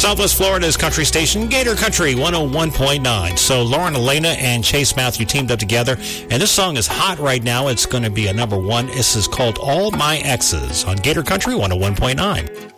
Southwest Florida's country station, Gator Country 101.9. So Lauren Elena and Chase Matthew teamed up together, and this song is hot right now. It's going to be a number one. This is called All My Exes on Gator Country 101.9.